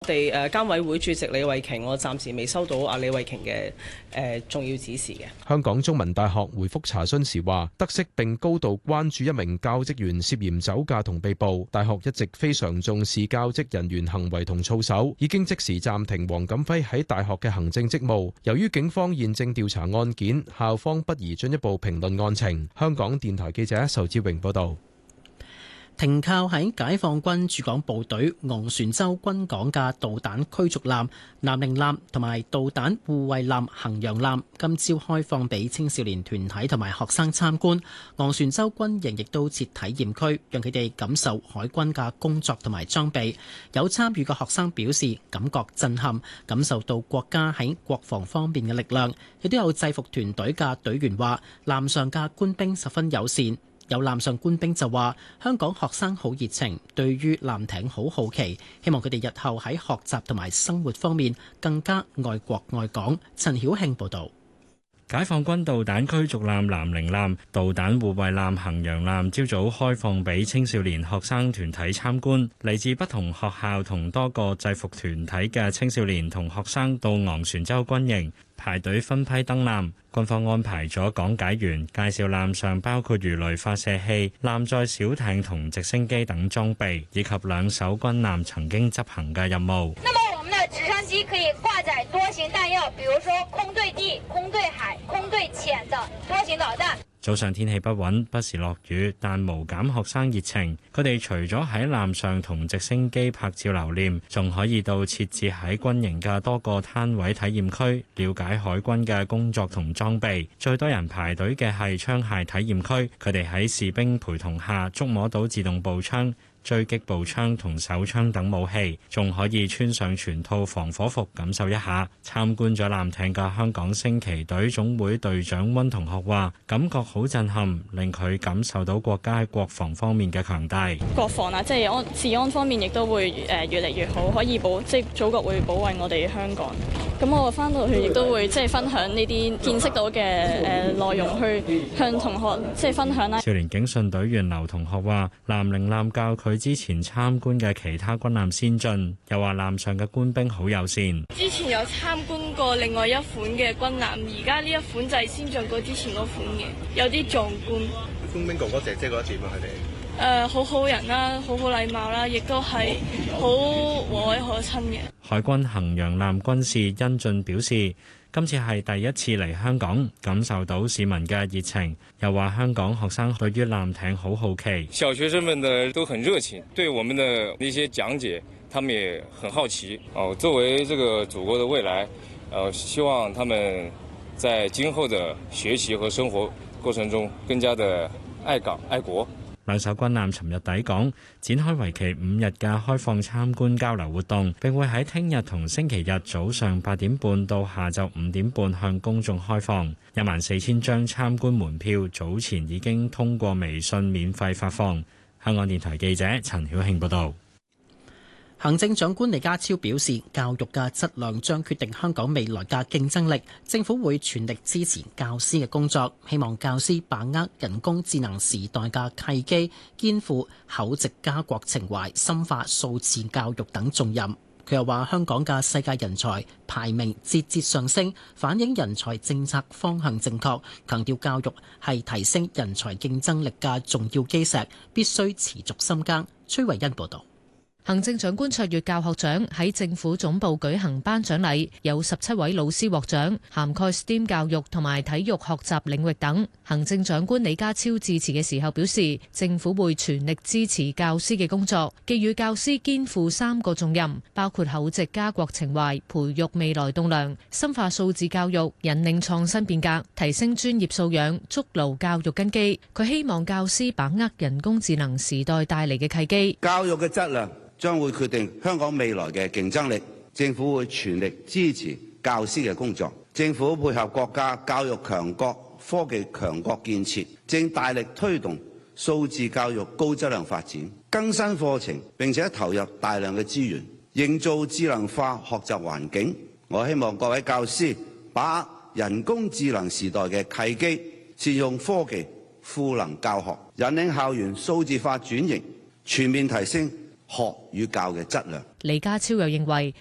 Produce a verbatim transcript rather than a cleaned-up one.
我哋誒監委會主席李慧瓊，我暫時未收到阿李慧瓊嘅誒重要指示嘅。 香港中文大學回覆查詢時話，得悉並高度關注一名教職員涉嫌酒駕同被捕，大學一直非常重視教職人員行為同操守，已經即時暫停黃錦輝喺大學嘅行政職務。由於警方現正調查案件，校方不宜進一步評論案情。香港電台記者仇志榮報道。 停靠喺解放軍駐港部隊昂船洲軍港嘅導彈驅逐艦南寧艦同埋導彈護衛艦衡陽艦今朝開放俾青少年團體同埋學生參觀。昂船洲軍營亦都設體驗區，讓佢哋感受海軍嘅工作同埋裝備。有參與嘅學生表示感覺震撼，感受到國家喺國防方面嘅力量。亦都有制服團隊嘅隊員話，艦上嘅官兵十分友善。有艦上官兵就話，香港學生好熱情，對於艦艇好好奇，希望佢哋日後喺學習同埋生活方面更加愛國愛港。陳曉慶報導。 解放軍導彈驅逐艦南寧艦、導彈護衛艦衡陽艦朝早開放俾青少年學生團體參觀，嚟自不同學校同多個制服團體嘅青少年同學生到昂船洲軍營排隊分批登艦。軍方安排咗講解員介紹艦上包括魚雷發射器、艦載小艇同直升機等裝備，以及兩艘軍艦曾經執行嘅任務。 那麼我們的直升機可以掛載多型彈藥，比如說空對地、空對海、空對潛的多型導彈。 早上天氣不穩，不時落雨，但無減學生熱情。佢哋除咗喺艦上同直升機拍照留念，仲可以到設置喺軍營嘅多個攤位體驗區，了解海軍嘅工作同裝備。最多人排隊嘅係槍械體驗區，佢哋喺士兵陪同下觸摸到自動步槍、狙擊步槍同手槍等武器，仲可以穿上全套防火服感受一下。參觀咗艦艇嘅香港升旗隊總會隊長溫同學話，感覺好震撼，令佢感受到國家喺國防方面嘅強大。 國防啊，即係安治安方面亦都會誒越嚟越好，可以保即係祖國會保衛我哋香港。咁我翻到去亦都會即係分享呢啲見識到嘅誒內容，去向同學即係分享啦。 少年警訊隊員劉同學話，南寧艦教佢之前參觀嘅其他軍艦先進，又話艦上嘅官兵好友善。 之前有參觀過另外一款嘅軍艦，而家呢一款就係先進過之前嗰款嘅，有啲壯觀。 官兵哥哥姐姐覺得點啊？佢哋誒好好人啦，好好禮貌啦，亦都係好和藹可親嘅。 海軍衡陽艦軍士恩俊表示，今次係第一次嚟香港，感受到市民嘅熱情。又話香港學生對於艦艇好好奇， 小學生們呢都很熱情，對我們的那些講解，他們也很好奇。哦，作為這個祖國的未來，呃，希望他們在今後的學習和生活過程中更加的愛港愛國。 兩艘軍艦尋日抵港，展開為期五日嘅開放參觀交流活動，並會喺聽日同星期日早上八點半到下晝五點半向公眾開放。一萬四千張參觀門票早前已經通過微信免費發放。香港電台記者陳曉慶報導。 行政長官李家超表示，教育嘅質量將決定香港未來嘅競爭力，政府會全力支持教師嘅工作，希望教師把握人工智能時代嘅契機，肩負厚植家國情懷、深化數字教育等重任。佢又話，香港嘅世界人才排名節節上升，反映人才政策方向正確，強調教育係提升人才競爭力嘅重要基石，必須持續深耕。崔慧欣報導。 行政長官卓越教學獎喺政府總部舉行頒獎禮，有十七位老師獲獎，涵蓋 S T E M 教育同埋體育學習領域等。行政長官李家超致辭嘅時候表示，政府會全力支持教師嘅工作，寄予教師肩負三個重任，包括厚植家國情懷、培育未來棟樑、深化數字教育、引領創新變革、提升專業素養、築牢教育根基。佢希望教師把握人工智能時代帶嚟嘅契機， 教育嘅質量將會決定香港未來嘅競爭力，政府會全力支持教師嘅工作。政府配合國家教育強國、科技強國建設，正大力推動數字教育高質量發展，更新課程，並且投入大量嘅資源，營造智能化學習環境。我希望各位教師把握人工智能時代嘅契機，善用科技賦能教學，引領校園數字化轉型，全面提升學與教嘅質量。 李家超又認為